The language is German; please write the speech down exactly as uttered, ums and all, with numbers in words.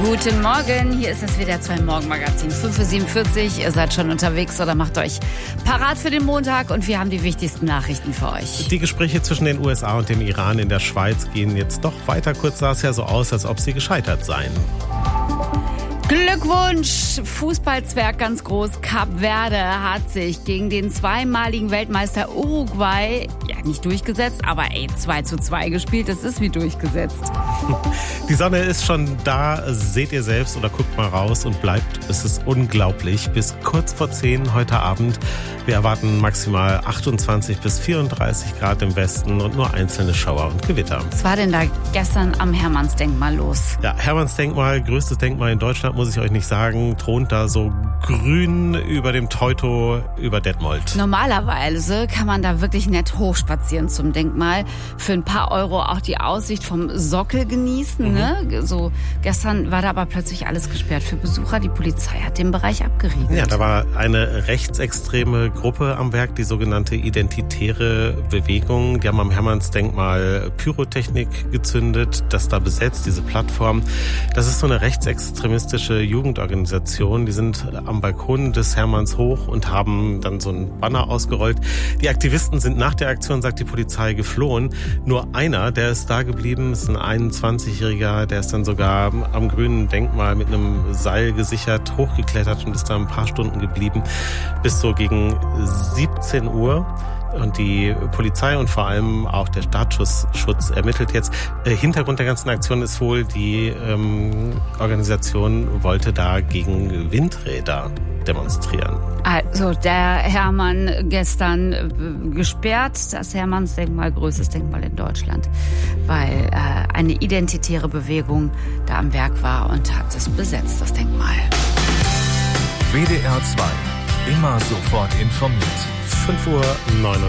Guten Morgen, hier ist es wieder zwei Morgenmagazin, fünf Uhr siebenundvierzig. Ihr seid schon unterwegs oder macht euch parat für den Montag und wir haben die wichtigsten Nachrichten für euch. Die Gespräche zwischen den U S A und dem Iran in der Schweiz gehen jetzt doch weiter. Kurz sah es ja so aus, als ob sie gescheitert seien. Glückwunsch! Fußballzwerg ganz groß. Kap Verde hat sich gegen den zweimaligen Weltmeister Uruguay ja nicht durchgesetzt, aber ey, zwei zu zwei gespielt. Das ist wie durchgesetzt. Die Sonne ist schon da, seht ihr selbst oder guckt mal raus und bleibt. Es ist unglaublich. Bis kurz vor zehn heute Abend. Wir erwarten maximal achtundzwanzig bis vierunddreißig Grad im Westen und nur einzelne Schauer und Gewitter. Was war denn da gestern am Hermannsdenkmal los? Ja, Hermannsdenkmal, größtes Denkmal in Deutschland, muss ich euch nicht sagen, thront da so grün über dem Teutow über Detmold. Normalerweise kann man da wirklich nett hochspazieren zum Denkmal. Für ein paar Euro auch die Aussicht vom Sockel genießen. Mhm. Ne? So, gestern war da aber plötzlich alles gesperrt für Besucher. Die Polizei hat den Bereich abgeriegelt. Ja, da war eine rechtsextreme Gruppe am Werk, die sogenannte Identitäre Bewegung. Die haben am Hermannsdenkmal Pyrotechnik gezündet, das da besetzt, diese Plattform. Das ist so eine rechtsextremistische Jugendorganisation. Die sind am Balkon des Hermanns hoch und haben dann so ein Banner ausgerollt. Die Aktivisten sind nach der Aktion, sagt die Polizei, geflohen. Nur einer, der ist da geblieben, ist ein einundzwanzigjähriger, der ist dann sogar am grünen Denkmal mit einem Seil gesichert hochgeklettert und ist da ein paar Stunden geblieben, bis so gegen siebzehn Uhr. Und die Polizei und vor allem auch der Staatsschutz ermittelt jetzt. Äh, Hintergrund der ganzen Aktion ist wohl, die ähm, Organisation wollte da gegen Windräder demonstrieren. Also der Hermann gestern äh, gesperrt, das Hermannsdenkmal, größtes Denkmal in Deutschland, weil äh, eine identitäre Bewegung da am Werk war und hat es besetzt, das Denkmal. W D R zwei, immer sofort informiert. fünf Uhr neunundvierzig.